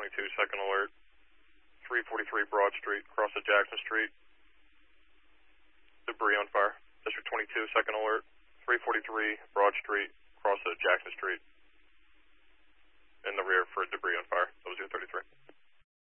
22, second alert. 343 Broad Street, across at Jackson Street. Debris on fire. District 22, second alert. 343 Broad Street, across at Jackson Street. In the rear for debris on fire. That was your 33.